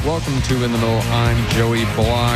Welcome to In the Middle. I'm Joey Block.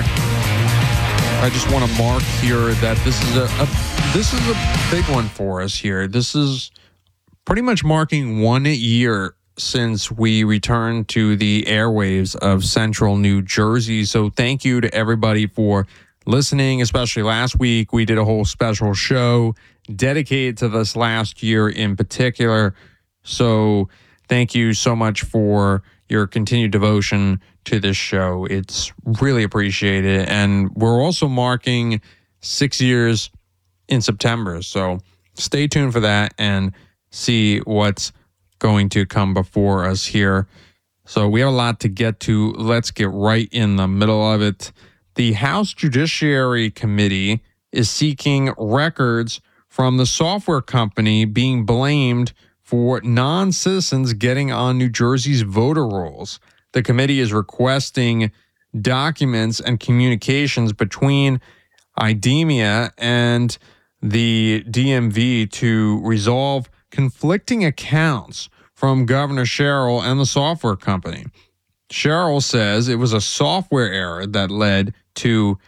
I just want to mark here that this is a big one for us here. This is pretty much marking 1 year since we returned to the airwaves of Central New Jersey. So thank you to everybody for listening, especially last week. We did a whole special show dedicated to this last year in particular. So thank you so much for your continued devotion to this show. It's really appreciated. And we're also marking 6 years in September. So stay tuned for that and see what's going to come before us here. So we have a lot to get to. Let's get right in the middle of it. The House Judiciary Committee is seeking records from the software company being blamed for non-citizens getting on New Jersey's voter rolls. The committee is requesting documents and communications between IDEMIA and the DMV to resolve conflicting accounts from Governor Sherrill and the software company. Sherrill says it was a software error that led to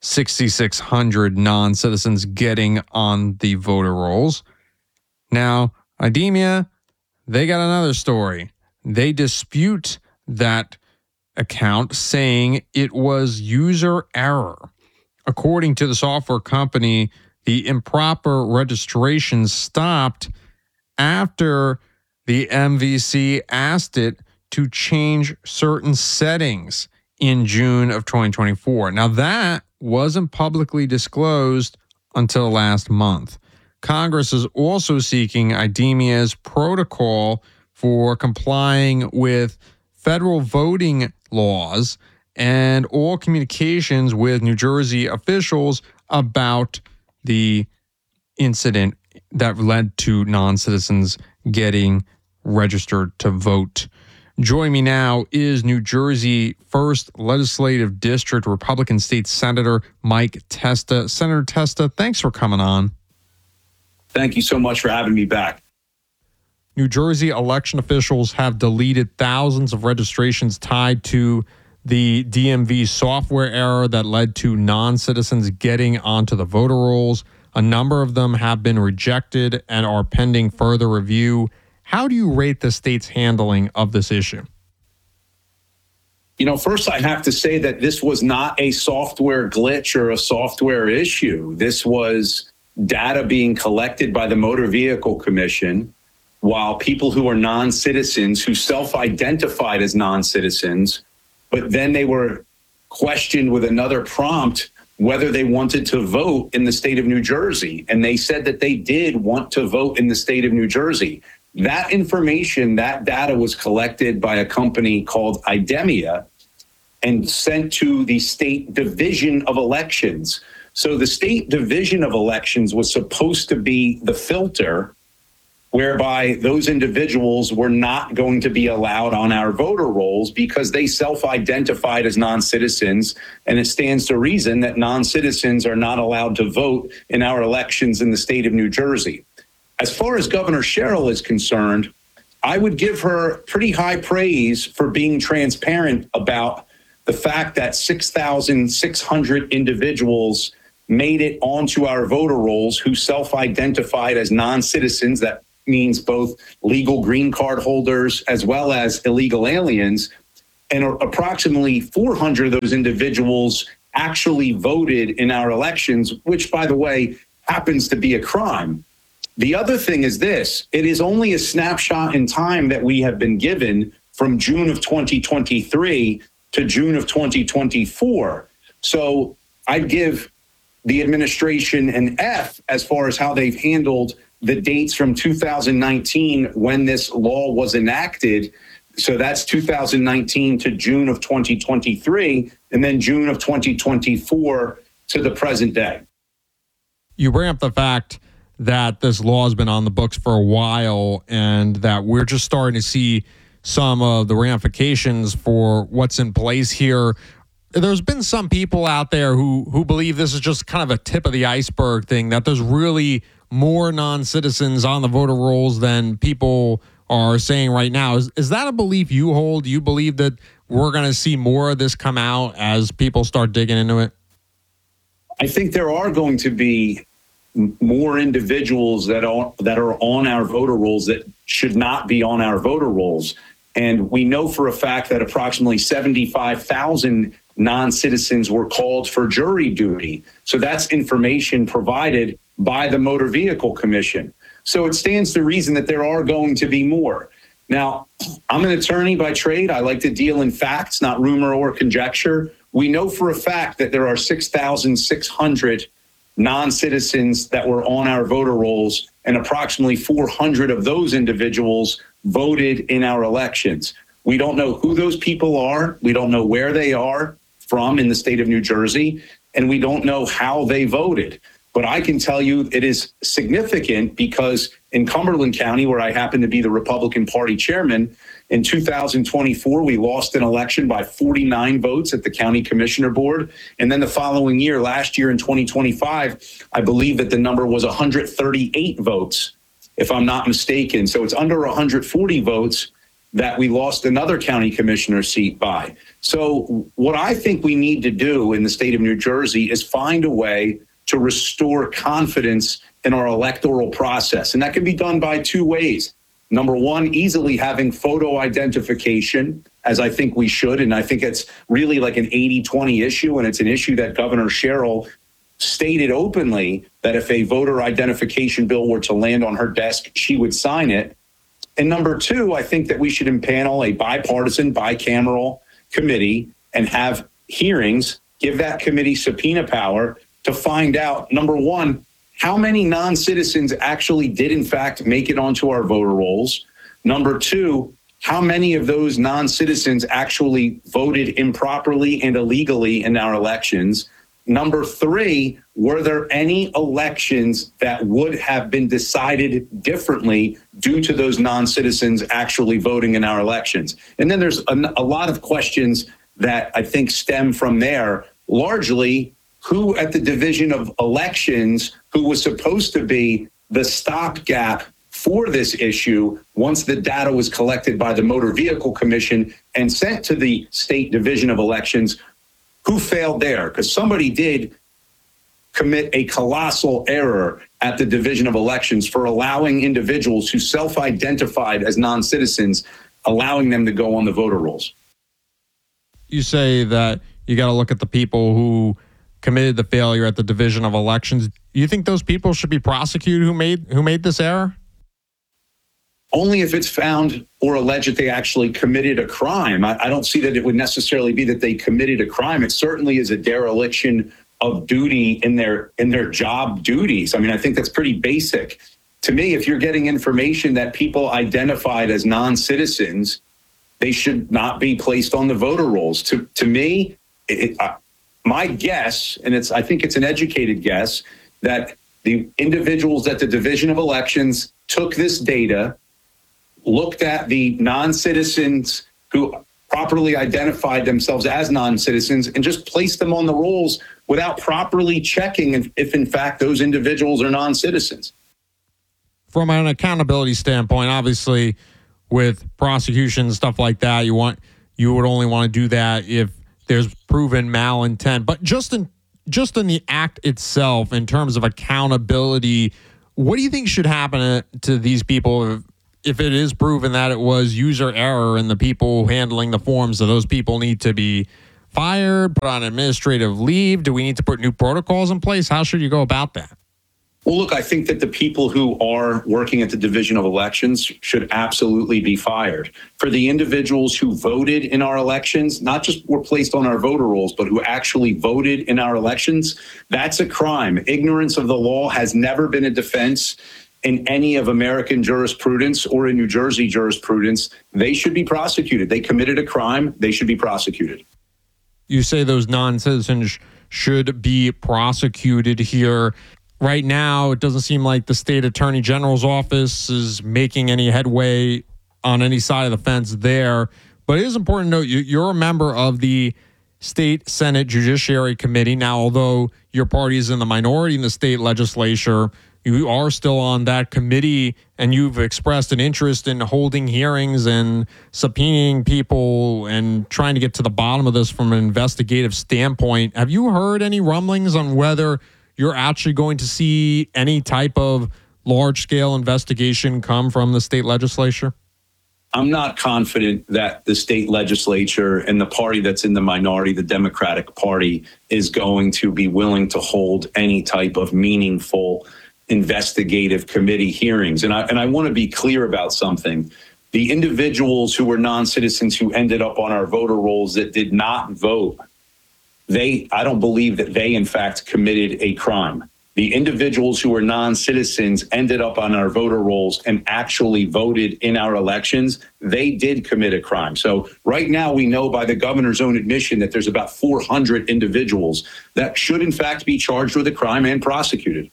6,600 non-citizens getting on the voter rolls. Now, IDEMIA, they got another story. They dispute that account, saying it was user error. According to the software company, the improper registration stopped after the MVC asked it to change certain settings in June of 2024. Now, that wasn't publicly disclosed until last month. Congress is also seeking IDEMIA's protocol for complying with federal voting laws and all communications with New Jersey officials about the incident that led to non-citizens getting registered to vote. Joining me now is New Jersey 1st Legislative District Republican State Senator Mike Testa. Senator Testa, thanks for coming on. Thank you so much for having me back. New Jersey election officials have deleted thousands of registrations tied to the DMV software error that led to non-citizens getting onto the voter rolls. A number of them have been rejected and are pending further review. How do you rate the state's handling of this issue? First I have to say that this was not a software glitch or a software issue. This was data being collected by the Motor Vehicle Commission while people who are non-citizens, who self-identified as non-citizens, but then they were questioned with another prompt whether they wanted to vote in the state of New Jersey. And they said that they did want to vote in the state of New Jersey. That information, that data was collected by a company called IDEMIA and sent to the State Division of Elections. So the State Division of Elections was supposed to be the filter whereby those individuals were not going to be allowed on our voter rolls because they self-identified as non-citizens, and it stands to reason that non-citizens are not allowed to vote in our elections in the state of New Jersey. As far as Governor Sherrill is concerned, I would give her pretty high praise for being transparent about the fact that 6,600 individuals made it onto our voter rolls who self-identified as non-citizens. That means both legal green card holders as well as illegal aliens. And approximately 400 of those individuals actually voted in our elections, which, by the way, happens to be a crime. The other thing is this: it is only a snapshot in time that we have been given from June of 2023 to June of 2024. So I'd give the administration an F as far as how they've handled the dates from 2019 when this law was enacted. So that's 2019 to June of 2023, and then June of 2024 to the present day. You bring up the fact that this law has been on the books for a while and that we're just starting to see some of the ramifications for what's in place here. There's been some people out there who believe this is just kind of a tip of the iceberg thing, that there's really more non-citizens on the voter rolls than people are saying right now. Is that a belief you hold? Do you believe that we're going to see more of this come out as people start digging into it? I think there are going to be more individuals that are on our voter rolls that should not be on our voter rolls. And we know for a fact that approximately 75,000 non-citizens were called for jury duty. So that's information provided by the Motor Vehicle Commission. So it stands to reason that there are going to be more. Now, I'm an attorney by trade. I like to deal in facts, not rumor or conjecture. We know for a fact that there are 6,600 non-citizens that were on our voter rolls, and approximately 400 of those individuals voted in our elections. We don't know who those people are. We don't know where they are from in the state of New Jersey, and we don't know how they voted. But I can tell you it is significant because in Cumberland County, where I happen to be the Republican Party chairman, in 2024, we lost an election by 49 votes at the county commissioner board. And then the following year, last year in 2025, I believe that the number was 138 votes, if I'm not mistaken. So it's under 140 votes that we lost another county commissioner seat by. So what I think we need to do in the state of New Jersey is find a way to restore confidence in our electoral process. And that can be done by two ways. Number one, easily having photo identification, as I think we should. And I think it's really like an 80-20 issue. And it's an issue that Governor Sherrill stated openly that if a voter identification bill were to land on her desk, she would sign it. And number two, I think that we should impanel a bipartisan, bicameral committee and have hearings, give that committee subpoena power to find out, number one, how many non-citizens actually did in fact make it onto our voter rolls. Number two, how many of those non-citizens actually voted improperly and illegally in our elections. Number three, were there any elections that would have been decided differently due to those non-citizens actually voting in our elections? And then there's a lot of questions that I think stem from there, largely who at the Division of Elections, who was supposed to be the stopgap for this issue once the data was collected by the Motor Vehicle Commission and sent to the State Division of Elections, who failed there? Because somebody did commit a colossal error at the Division of Elections for allowing individuals who self-identified as non-citizens, allowing them to go on the voter rolls. You say that you got to look at the people who committed the failure at the Division of Elections. Do you think those people should be prosecuted who made this error? Only if it's found or alleged that they actually committed a crime. I don't see that it would necessarily be that they committed a crime. It certainly is a dereliction of duty in their job duties. I mean, I think that's pretty basic. To me, if you're getting information that people identified as non-citizens, they should not be placed on the voter rolls. To me, my guess, and I think it's an educated guess, that the individuals at the Division of Elections took this data, looked at the non-citizens who properly identified themselves as non-citizens, and just placed them on the rolls without properly checking if in fact those individuals are non-citizens. From an accountability standpoint, obviously, with prosecution, stuff like that, you would only want to do that if there's proven malintent. But just in the act itself, in terms of accountability, what do you think should happen to these people if it is proven that it was user error and the people handling the forms? Do those people need to be fired, put on administrative leave? Do we need to put new protocols in place? How should you go about that? Well, look, I think that the people who are working at the Division of Elections should absolutely be fired. For the individuals who voted in our elections, not just were placed on our voter rolls, but who actually voted in our elections, that's a crime. Ignorance of the law has never been a defense in any of American jurisprudence or in New Jersey jurisprudence. They should be prosecuted. They committed a crime. They should be prosecuted. You say those non-citizens should be prosecuted here. Right now, it doesn't seem like the state attorney general's office is making any headway on any side of the fence there. But it is important to note you're a member of the State Senate Judiciary Committee. Now, although your party is in the minority in the state legislature, you are still on that committee, and you've expressed an interest in holding hearings and subpoenaing people and trying to get to the bottom of this from an investigative standpoint. Have you heard any rumblings on whether you're actually going to see any type of large-scale investigation come from the state legislature? I'm not confident that the state legislature and the party that's in the minority, the Democratic Party, is going to be willing to hold any type of meaningful investigative committee hearings. And I want to be clear about something. The individuals who were non-citizens who ended up on our voter rolls that did not vote, I don't believe that they, in fact, committed a crime. The individuals who were non-citizens ended up on our voter rolls and actually voted in our elections. They did commit a crime. So right now we know by the governor's own admission that there's about 400 individuals that should in fact be charged with a crime and prosecuted.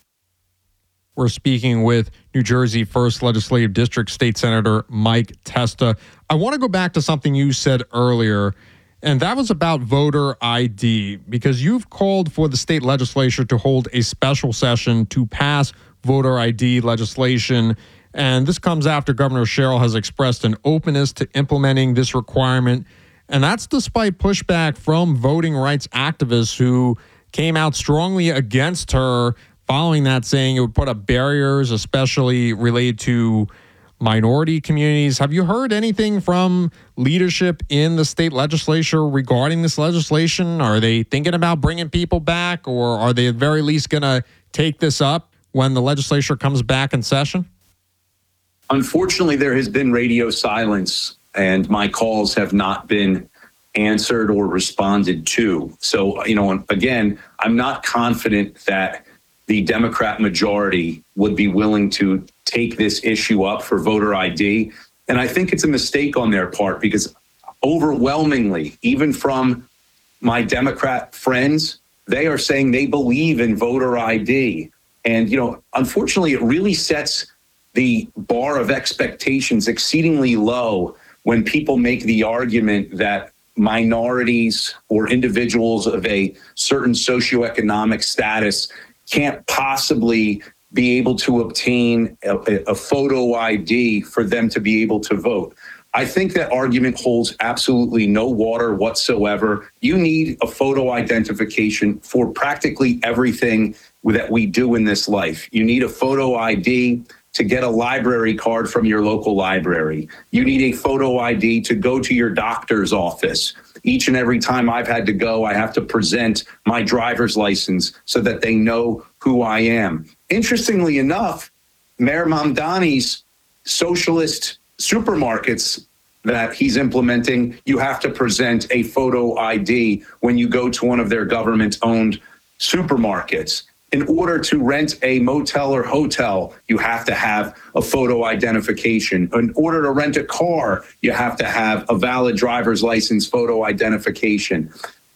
We're speaking with New Jersey 1st Legislative District State Senator Mike Testa. I want to go back to something you said earlier, and that was about voter ID, because you've called for the state legislature to hold a special session to pass voter ID legislation. And this comes after Governor Sherrill has expressed an openness to implementing this requirement. And that's despite pushback from voting rights activists who came out strongly against her following that, saying it would put up barriers, especially related to minority communities. Have you heard anything from leadership in the state legislature regarding this legislation? Are they thinking about bringing people back, or are they at the very least going to take this up when the legislature comes back in session? Unfortunately, there has been radio silence, and my calls have not been answered or responded to. So, again, I'm not confident that the Democrat majority would be willing to take this issue up for voter ID. And I think it's a mistake on their part, because overwhelmingly, even from my Democrat friends, they are saying they believe in voter ID. And, unfortunately, it really sets the bar of expectations exceedingly low when people make the argument that minorities or individuals of a certain socioeconomic status can't possibly be able to obtain a photo ID for them to be able to vote. I think that argument holds absolutely no water whatsoever. You need a photo identification for practically everything that we do in this life. You need a photo ID to get a library card from your local library. You need a photo ID to go to your doctor's office. Each and every time I've had to go, I have to present my driver's license so that they know who I am. Interestingly enough, Mayor Mamdani's socialist supermarkets that he's implementing, you have to present a photo ID when you go to one of their government-owned supermarkets. In order to rent a motel or hotel, you have to have a photo identification. In order to rent a car, you have to have a valid driver's license photo identification.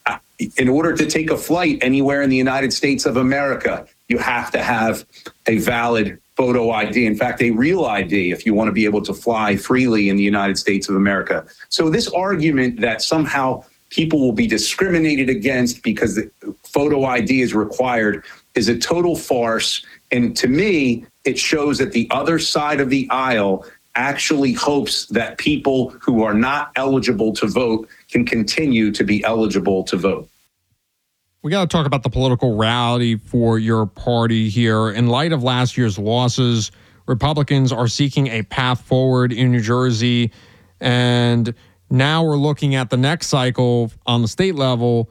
In order to take a flight anywhere in the United States of America, you have to have a valid photo ID. In fact, a real ID if you want to be able to fly freely in the United States of America. So this argument that somehow people will be discriminated against because the photo ID is required is a total farce. And to me, it shows that the other side of the aisle actually hopes that people who are not eligible to vote can continue to be eligible to vote. We got to talk about the political reality for your party here. In light of last year's losses, Republicans are seeking a path forward in New Jersey. And now we're looking at the next cycle on the state level,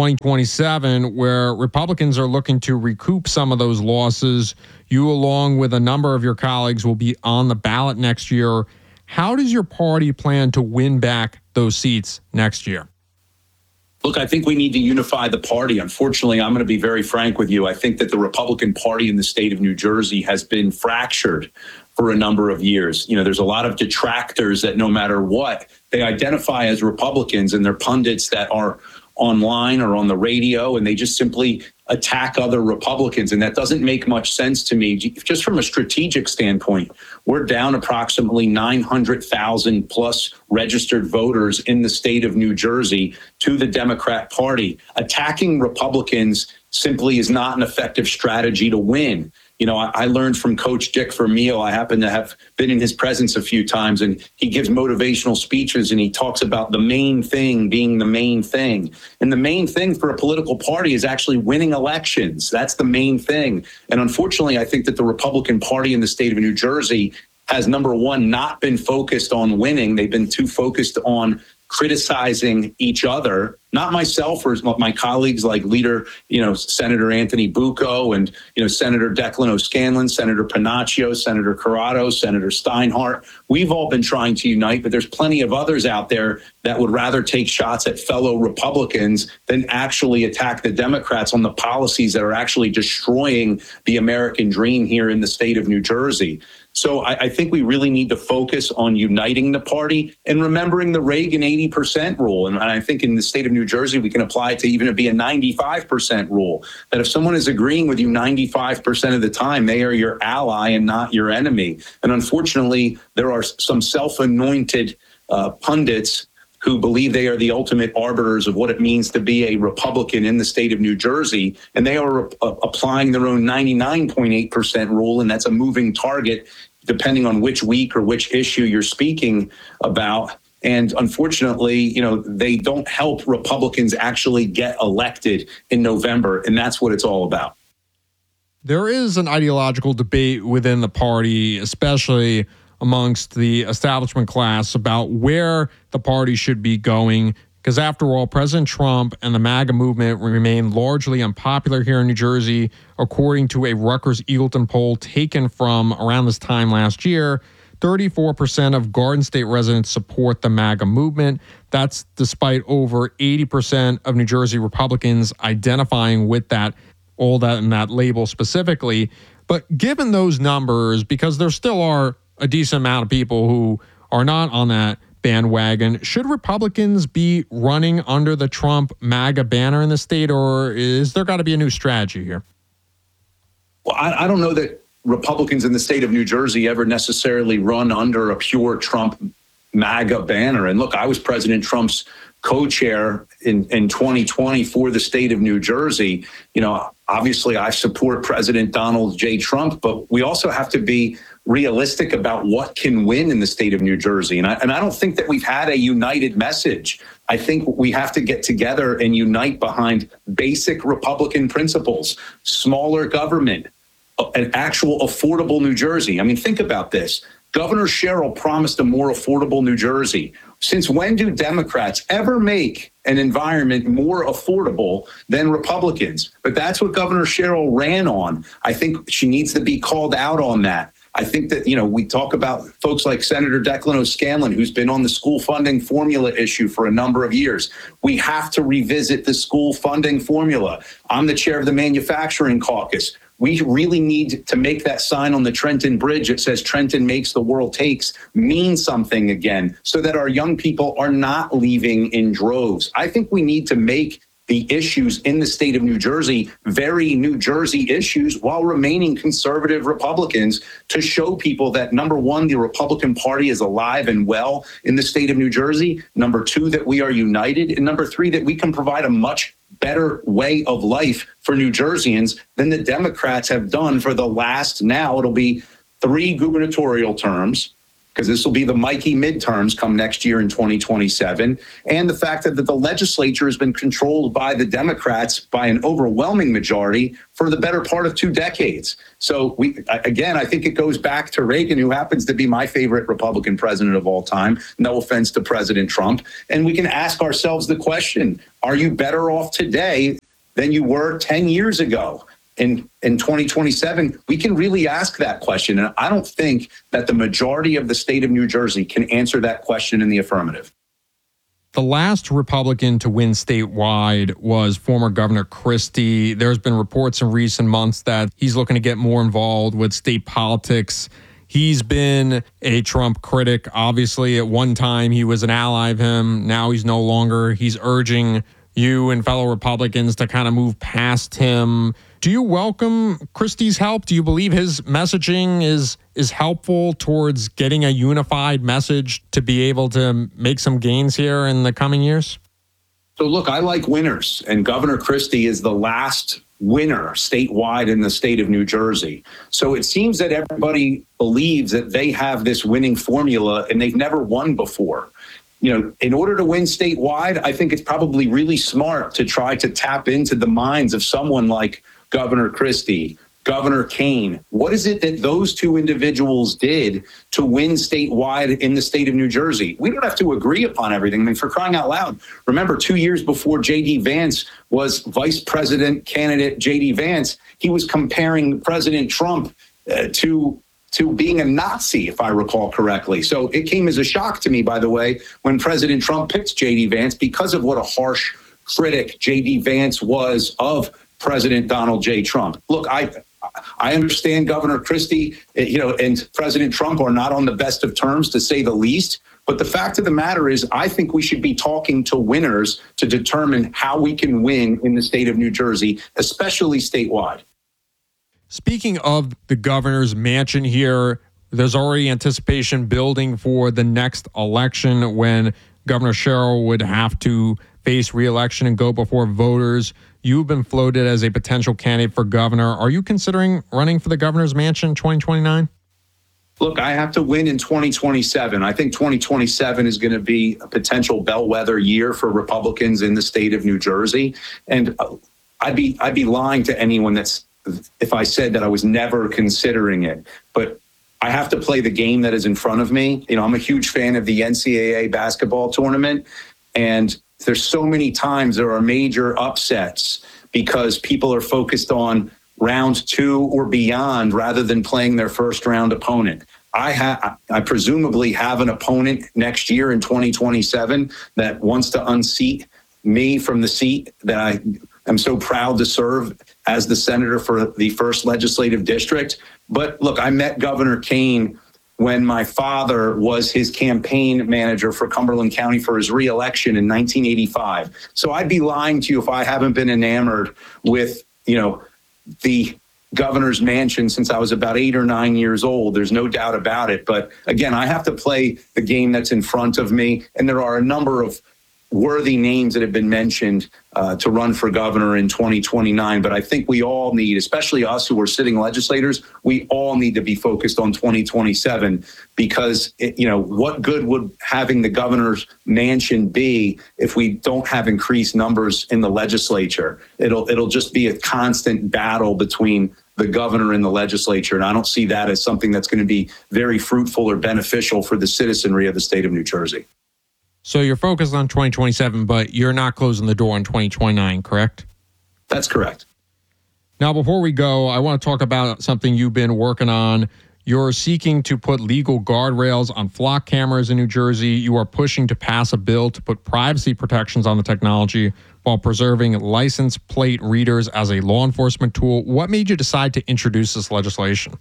2027, where Republicans are looking to recoup some of those losses. You, along with a number of your colleagues, will be on the ballot next year. How does your party plan to win back those seats next year? Look, I think we need to unify the party. Unfortunately, I'm going to be very frank with you. I think that the Republican Party in the state of New Jersey has been fractured for a number of years. There's a lot of detractors that no matter what, they identify as Republicans, and they're pundits that are online or on the radio, and they just simply attack other Republicans. And that doesn't make much sense to me. Just from a strategic standpoint, we're down approximately 900,000 plus registered voters in the state of New Jersey to the Democrat Party. Attacking Republicans simply is not an effective strategy to win. I learned from Coach Dick Vermeil. I happen to have been in his presence a few times, and he gives motivational speeches, and he talks about the main thing being the main thing. And the main thing for a political party is actually winning elections. That's the main thing. And unfortunately, I think that the Republican Party in the state of New Jersey has, number one, not been focused on winning. They've been too focused on criticizing each other, not myself or my colleagues like Senator Anthony Bucco and, Senator Declan O'Scanlan, Senator Panaccio, Senator Corrado, Senator Steinhardt. We've all been trying to unite, but there's plenty of others out there that would rather take shots at fellow Republicans than actually attack the Democrats on the policies that are actually destroying the American dream here in the state of New Jersey. So I think we really need to focus on uniting the party and remembering the Reagan 80% rule. And I think in the state of New Jersey, we can apply it to even be a 95% rule, that if someone is agreeing with you 95% of the time, they are your ally and not your enemy. And unfortunately, there are some self-anointed pundits who believe they are the ultimate arbiters of what it means to be a Republican in the state of New Jersey. And they are applying their own 99.8% rule. And that's a moving target depending on which week or which issue you're speaking about. And unfortunately, they don't help Republicans actually get elected in November. And that's what it's all about. There is an ideological debate within the party, especially amongst the establishment class, about where the party should be going. Because after all, President Trump and the MAGA movement remain largely unpopular here in New Jersey. According to a Rutgers-Eagleton poll taken from around this time last year, 34% of Garden State residents support the MAGA movement. That's despite over 80% of New Jersey Republicans identifying with that label specifically. But given those numbers, because there still are a decent amount of people who are not on that bandwagon, should Republicans be running under the Trump MAGA banner in the state, or is there got to be a new strategy here? Well, I don't know that Republicans in the state of New Jersey ever necessarily run under a pure Trump MAGA banner. And look, I was President Trump's co-chair in 2020 for the state of New Jersey. Obviously I support President Donald J. Trump, but we also have to be realistic about what can win in the state of New Jersey. And I don't think that we've had a united message. I think we have to get together and unite behind basic Republican principles, smaller government, an actual affordable New Jersey. I mean, think about this. Governor Sherrill promised a more affordable New Jersey. Since when do Democrats ever make an environment more affordable than Republicans? But that's what Governor Sherrill ran on. I think she needs to be called out on that. I think that, we talk about folks like Senator Declan O'Scanlan, who's been on the school funding formula issue for a number of years. We have to revisit the school funding formula. I'm the chair of the manufacturing caucus. We really need to make that sign on the Trenton Bridge that says Trenton makes, the world takes, mean something again, so that our young people are not leaving in droves. I think we need to make the issues in the state of New Jersey very New Jersey issues while remaining conservative Republicans, to show people that, number one, the Republican Party is alive and well in the state of New Jersey. Number two, that we are united. And number three, that we can provide a much better way of life for New Jerseyans than the Democrats have done for the last, now it'll be 3 gubernatorial terms, because this will be the Mikey midterms come next year in 2027, and the fact that the legislature has been controlled by the Democrats by an overwhelming majority for the better part of 2 decades. So I think it goes back to Reagan, who happens to be my favorite Republican president of all time. No offense to President Trump. And we can ask ourselves the question, are you better off today than you were 10 years ago? In 2027, we can really ask that question. And I don't think that the majority of the state of New Jersey can answer that question in the affirmative. The last Republican to win statewide was former Governor Christie. There's been reports in recent months that he's looking to get more involved with state politics. He's been a Trump critic. Obviously, at one time, he was an ally of him. Now he's no longer. He's urging you and fellow Republicans to kind of move past him. Do you welcome Christie's help? Do you believe his messaging is helpful towards getting a unified message to be able to make some gains here in the coming years? So look, I like winners, and Governor Christie is the last winner statewide in the state of New Jersey. So it seems that everybody believes that they have this winning formula and they've never won before. In order to win statewide, I think it's probably really smart to try to tap into the minds of someone like Governor Christie, Governor Kane. What is it that those two individuals did to win statewide in the state of New Jersey? We don't have to agree upon everything. I mean, for crying out loud, remember 2 years before J.D. Vance was vice president candidate J.D. Vance, he was comparing President Trump to being a Nazi, if I recall correctly. So it came as a shock to me, by the way, when President Trump picked J.D. Vance because of what a harsh critic J.D. Vance was of President Donald J. Trump. Look, I understand Governor Christie, and President Trump are not on the best of terms, to say the least. But the fact of the matter is, I think we should be talking to winners to determine how we can win in the state of New Jersey, especially statewide. Speaking of the governor's mansion here, there's already anticipation building for the next election when Governor Sherrill would have to face re-election and go before voters. You've been floated as a potential candidate for governor. Are you considering running for the governor's mansion in 2029? Look, I have to win in 2027. I think 2027 is going to be a potential bellwether year for Republicans in the state of New Jersey. And I'd be lying to anyone if I said that I was never considering it. But I have to play the game that is in front of me. I'm a huge fan of the NCAA basketball tournament, and there's so many times there are major upsets because people are focused on round 2 or beyond rather than playing their first round opponent. I presumably have an opponent next year in 2027 that wants to unseat me from the seat that I am so proud to serve as the senator for the 1st legislative district. But look, I met Governor Kane when my father was his campaign manager for Cumberland County for his reelection in 1985. So I'd be lying to you if I haven't been enamored with, the governor's mansion since I was about 8 or 9 years old. There's no doubt about it. But again, I have to play the game that's in front of me. And there are a number of worthy names that have been mentioned to run for governor in 2029. But I think we all need, especially us who are sitting legislators, we all need to be focused on 2027 because, what good would having the governor's mansion be if we don't have increased numbers in the legislature? It'll just be a constant battle between the governor and the legislature. And I don't see that as something that's going to be very fruitful or beneficial for the citizenry of the state of New Jersey. So you're focused on 2027, but you're not closing the door on 2029, correct? That's correct. Now, before we go, I want to talk about something you've been working on. You're seeking to put legal guardrails on flock cameras in New Jersey. You are pushing to pass a bill to put privacy protections on the technology while preserving license plate readers as a law enforcement tool. What made you decide to introduce this legislation?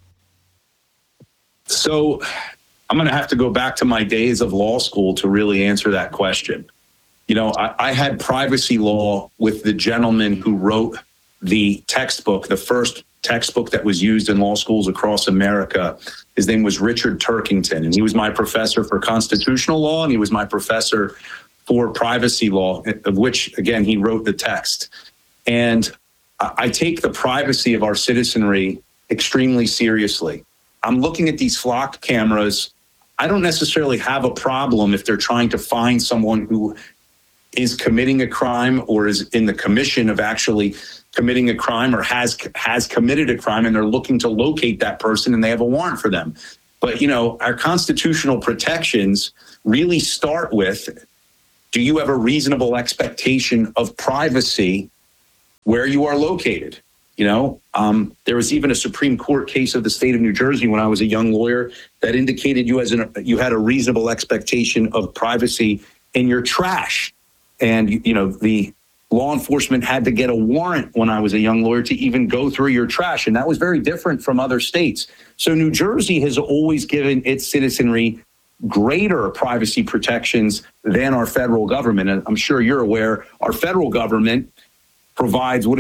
So I'm going to have to go back to my days of law school to really answer that question. I had privacy law with the gentleman who wrote the textbook, the first textbook that was used in law schools across America. His name was Richard Turkington, and he was my professor for constitutional law, and he was my professor for privacy law, of which, again, he wrote the text. And I take the privacy of our citizenry extremely seriously. I'm looking at these flock cameras. I don't necessarily have a problem if they're trying to find someone who is committing a crime or is in the commission of actually committing a crime or has committed a crime, and they're looking to locate that person and they have a warrant for them. But, our constitutional protections really start with, do you have a reasonable expectation of privacy where you are located? There was even a Supreme Court case of the state of New Jersey when I was a young lawyer that indicated you had a reasonable expectation of privacy in your trash. And, the law enforcement had to get a warrant when I was a young lawyer to even go through your trash. And that was very different from other states. So New Jersey has always given its citizenry greater privacy protections than our federal government. And I'm sure you're aware, our federal government provides what